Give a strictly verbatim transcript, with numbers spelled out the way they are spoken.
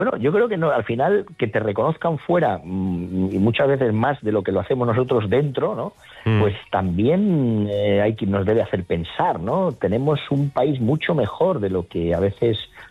Bueno, yo creo que no, al final que te reconozcan fuera mm, y muchas veces más de lo que lo hacemos nosotros dentro, ¿no? Mm. Pues también eh, hay quien nos debe hacer pensar, ¿no? Tenemos un país mucho mejor de lo que a veces